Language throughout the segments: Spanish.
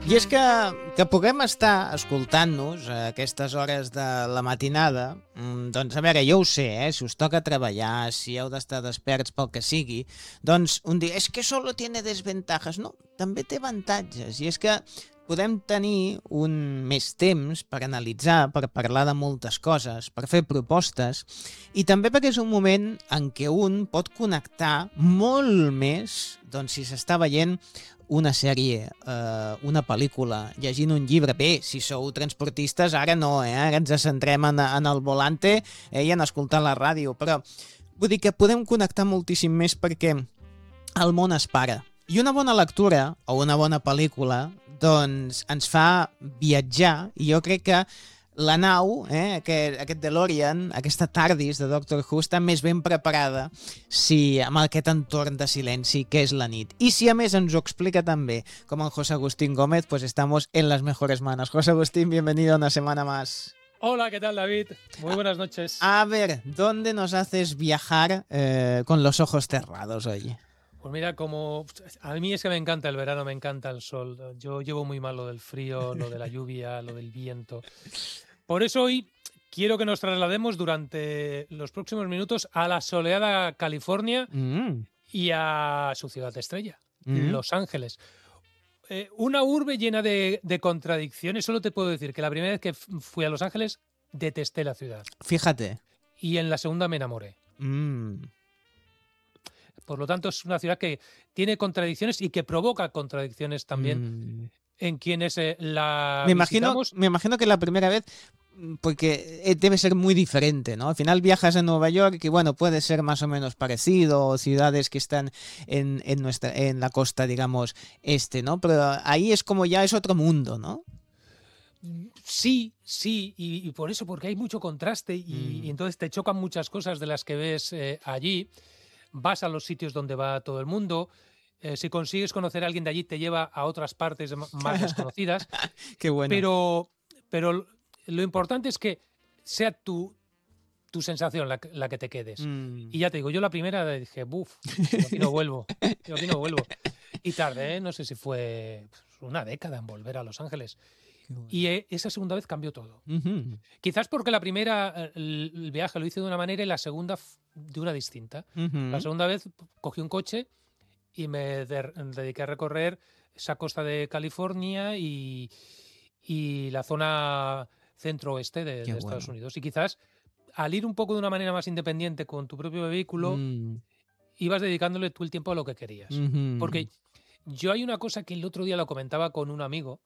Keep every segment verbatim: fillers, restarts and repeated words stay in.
I és que, que puguem estar escoltant-nos a aquestes hores de la matinada, doncs a veure, jo ho sé, eh? Si us toca treballar, si heu d'estar desperts pel que sigui, doncs un dia, és que solo tiene desventajas. No, també té avantatges, i és que podem tenir un més temps per analitzar, per parlar de moltes coses, per fer propostes, i també perquè és un moment en què un pot connectar molt més, doncs si s'està veient una sèrie, eh, una pel·lícula, llegint un llibre. Bé, si sou transportistes, ara no, eh? Ara ens centrem en, en el volante eh, i en escoltar la ràdio, però vull dir que podem connectar moltíssim més perquè el món es para. I una bona lectura o una bona pel·lícula doncs ens fa viatjar, i jo crec que la nau, eh, aquest, aquest DeLorean, aquesta TARDIS de Doctor Who està més ben preparada si amb aquest entorn de silenci que és la nit. I si a més ens ho explica també, com el José Agustín Gómez, pues estamos en las mejores manos. José Agustín, bienvenido una semana más. Hola, ¿qué tal, David? Muy buenas noches. A ver, ¿dónde nos haces viajar eh, con los ojos cerrados hoy? Pues mira, como a mí es que me encanta el verano, me encanta el sol. Yo llevo muy mal lo del frío, lo de la lluvia, lo del viento. Por eso hoy quiero que nos traslademos durante los próximos minutos a la soleada California mm. y a su ciudad estrella, mm. Los Ángeles. Eh, una urbe llena de, de contradicciones. Solo te puedo decir que la primera vez que fui a Los Ángeles detesté la ciudad. Fíjate. Y en la segunda me enamoré. Mm. Por lo tanto, es una ciudad que tiene contradicciones y que provoca contradicciones también mm. en quienes eh, la me imagino, visitamos. Me imagino que la primera vez, porque debe ser muy diferente, ¿no? Al final viajas a Nueva York y, bueno, puede ser más o menos parecido, ciudades que están en, en, nuestra, en la costa, digamos, este, ¿no? Pero ahí es como ya es otro mundo, ¿no? Sí, sí, y, y por eso, porque hay mucho contraste y, mm. y entonces te chocan muchas cosas de las que ves eh, allí. Vas a los sitios donde va todo el mundo. Eh, si consigues conocer a alguien de allí, te lleva a otras partes más desconocidas. Qué bueno. Pero, pero lo importante es que sea tu, tu sensación la, la que te quedes. Mm. Y ya te digo, yo la primera dije, buf, yo aquí no vuelvo. Yo aquí no vuelvo. Y tardé, no sé si fue una década en volver a Los Ángeles. Bueno. Y eh, esa segunda vez cambió todo. Uh-huh. Quizás porque la primera, el, el viaje lo hice de una manera y la segunda de una distinta. Uh-huh. La segunda vez cogí un coche y me de, dediqué a recorrer esa costa de California y, y la zona centro-oeste de, de Estados bueno. Unidos. Y quizás al ir un poco de una manera más independiente con tu propio vehículo, mm. ibas dedicándole tú el tiempo a lo que querías. Uh-huh. Porque yo hay una cosa que el otro día lo comentaba con un amigo,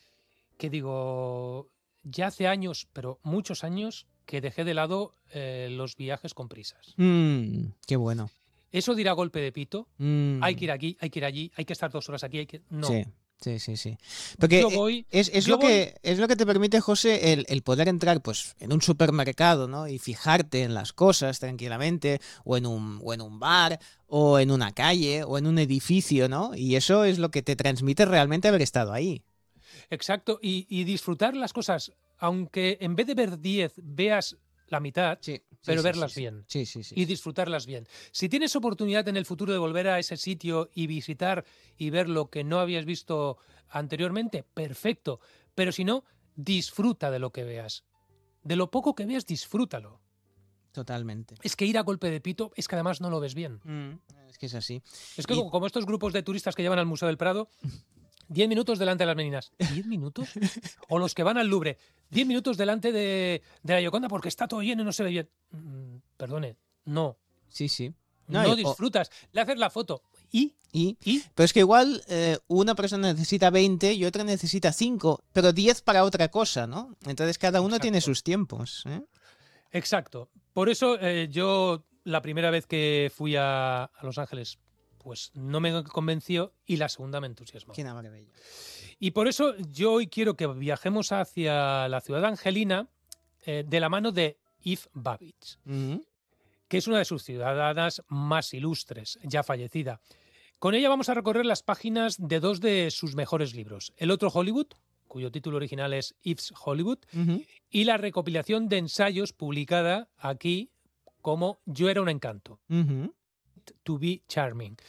que digo, ya hace años, pero muchos años, que dejé de lado eh, los viajes con prisas. Mm, qué bueno. Eso dirá golpe de pito. Mm. Hay que ir aquí, hay que ir allí, hay que estar dos horas aquí, hay que... No. Sí. Sí, sí, sí. Porque yo voy, es, es, yo lo voy... que, es lo que te permite, José, el, el poder entrar pues, en un supermercado, ¿no? Y fijarte en las cosas tranquilamente, o en, un, o en un bar, o en una calle, o en un edificio, ¿no? Y eso es lo que te transmite realmente haber estado ahí. Exacto, y, y disfrutar las cosas, aunque en vez de ver diez, veas la mitad, sí, sí, pero sí, verlas sí, bien sí, sí, sí, y disfrutarlas bien. Si tienes oportunidad en el futuro de volver a ese sitio y visitar y ver lo que no habías visto anteriormente, perfecto, pero si no, disfruta de lo que veas. De lo poco que veas, disfrútalo. Totalmente. Es que ir a golpe de pito es que además no lo ves bien. Mm, es que es así. Es que y... como estos grupos de turistas que llevan al Museo del Prado... Diez minutos delante de las meninas. ¿Diez minutos? O los que van al Louvre. Diez minutos delante de, de la Gioconda porque está todo lleno y no se ve bien. Mm, perdone, no. Sí, sí. No, no disfrutas. O... Le haces la foto. ¿Y? ¿Y? ¿Y? Pero es que igual eh, una persona necesita veinte y otra necesita cinco, pero diez para otra cosa, ¿no? Entonces cada uno Exacto. tiene sus tiempos. ¿eh? Exacto. Por eso eh, yo la primera vez que fui a, a Los Ángeles pues no me convenció y la segunda me entusiasmó. Qué maravilla. Y por eso yo hoy quiero que viajemos hacia la ciudad angelina eh, de la mano de Eve Babbitt, uh-huh. que es una de sus ciudadanas más ilustres, ya fallecida. Con ella vamos a recorrer las páginas de dos de sus mejores libros, El otro Hollywood, cuyo título original es Eve's Hollywood, uh-huh. y la recopilación de ensayos publicada aquí como Yo era un encanto. Uh-huh. To be Charming.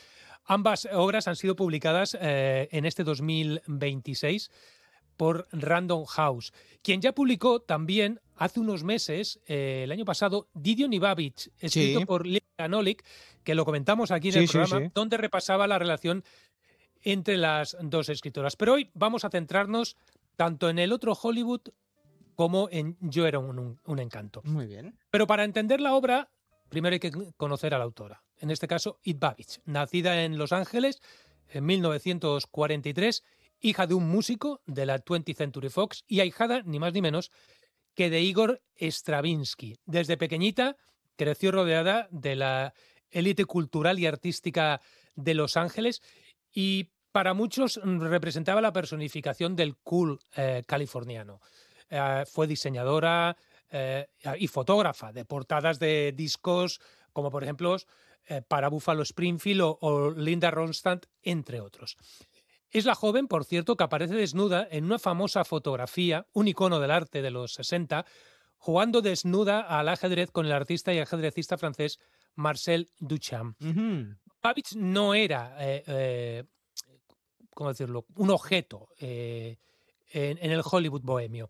Ambas obras han sido publicadas eh, en este dos mil veintiséis por Random House, quien ya publicó también hace unos meses, eh, el año pasado, Didion y Babbage, escrito Sí. por Lilian Nolik, que lo comentamos aquí en Sí, el sí, programa, sí. donde repasaba la relación entre las dos escritoras. Pero hoy vamos a centrarnos tanto en el otro Hollywood como en Yo era un, un- un encanto. Muy bien. Pero para entender la obra, primero hay que conocer a la autora. En este caso, Id Babbage, nacida en Los Ángeles en mil novecientos cuarenta y tres, hija de un músico de la twentieth Century Fox y ahijada, ni más ni menos, que de Igor Stravinsky. Desde pequeñita creció rodeada de la élite cultural y artística de Los Ángeles y para muchos mm, representaba la personificación del cool eh, californiano. Eh, fue diseñadora eh, y fotógrafa de portadas de discos como por ejemplo eh, para Buffalo Springfield o, o Linda Ronstadt, entre otros. Es la joven, por cierto, que aparece desnuda en una famosa fotografía, un icono del arte de los sesenta, jugando desnuda al ajedrez con el artista y ajedrecista francés Marcel Duchamp. Ujú. Babbage no era, eh, eh, ¿cómo decirlo?, un objeto eh, en, en el Hollywood bohemio.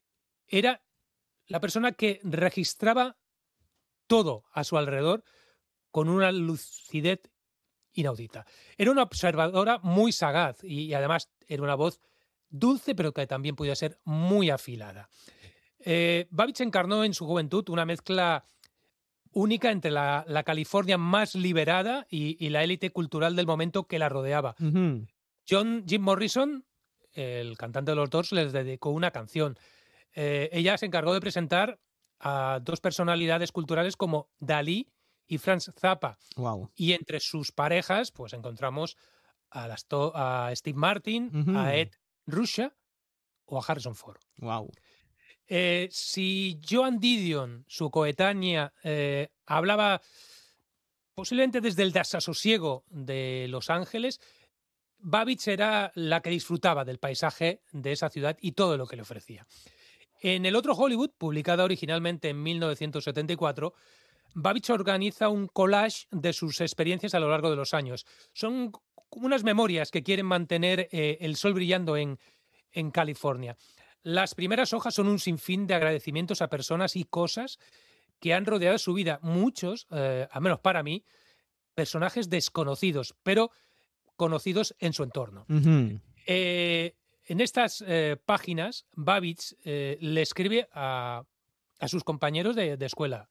Era la persona que registraba todo a su alrededor con una lucidez inaudita. Era una observadora muy sagaz y, y además era una voz dulce, pero que también podía ser muy afilada. Eh, Babbage encarnó en su juventud una mezcla única entre la, la California más liberada y, y la élite cultural del momento que la rodeaba. Ujú. John Jim Morrison, el cantante de los Doors, les dedicó una canción. Eh, ella se encargó de presentar a dos personalidades culturales como Dalí y Franz Zappa. Wow. Y entre sus parejas, pues encontramos a, las to- a Steve Martin, Ujú. a Ed Ruscha o a Harrison Ford. Wow. Eh, si Joan Didion, su coetánea, eh, hablaba posiblemente desde el desasosiego de Los Ángeles, Babbage era la que disfrutaba del paisaje de esa ciudad y todo lo que le ofrecía. En El otro Hollywood, publicada originalmente en mil novecientos setenta y cuatro, Babbage organiza un collage de sus experiencias a lo largo de los años. Son unas memorias que quieren mantener eh, el sol brillando en, en California. Las primeras hojas son un sinfín de agradecimientos a personas y cosas que han rodeado su vida. Muchos, eh, al menos para mí, personajes desconocidos, pero conocidos en su entorno. Ujú. Eh, en estas eh, páginas, Babbage eh, le escribe a, a sus compañeros de, de escuela,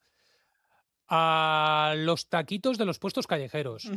a los taquitos de los puestos callejeros,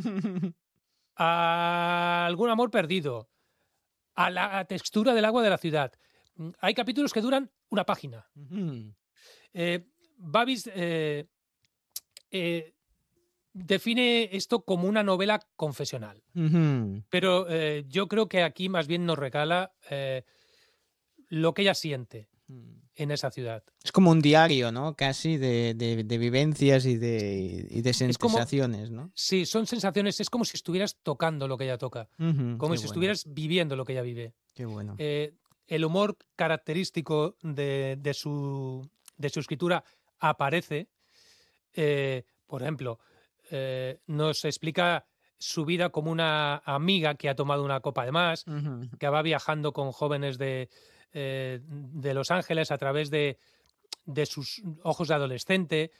a algún amor perdido, a la textura del agua de la ciudad. Mm, Hay capítulos que duran una página. Ujú. Eh, Babbage eh, eh, define esto como una novela confesional, Ujú. pero eh, yo creo que aquí más bien nos regala eh, lo que ella siente en esa ciudad. Es como un diario, ¿no? Casi de, de- de vivencias y de, y de Es como, sensaciones, ¿no? sí, son sensaciones, es como si estuvieras tocando lo que ella toca, Ujú. como Qué si bueno, estuvieras viviendo lo que ella vive. qué bueno. Eh, el humor característico de, de su, de su escritura aparece. Eh, por ejemplo, eh, nos explica su vida como una amiga que ha tomado una copa de más, Ujú. que va viajando con jóvenes de, eh, de Los Ángeles a través de, de sus ojos de adolescente,